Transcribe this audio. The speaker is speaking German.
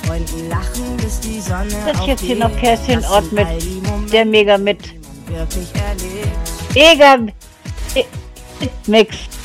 Freunden lachen, bis die Sonne Das jetzt hier noch Kerstin Das Ort sind mit all die Momente, der Mega mit wirklich erlebt. Mega Mix.